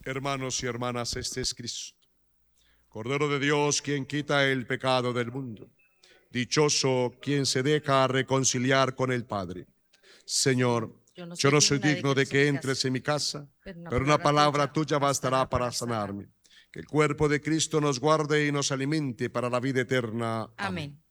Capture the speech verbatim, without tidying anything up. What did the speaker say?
Hermanos y hermanas, este es Cristo, Cordero de Dios, quien quita el pecado del mundo. Dichoso quien se deja reconciliar con el Padre. Señor, yo no soy digno de que entres en mi casa, pero una palabra tuya bastará para sanarme. Que el cuerpo de Cristo nos guarde y nos alimente para la vida eterna. Amén.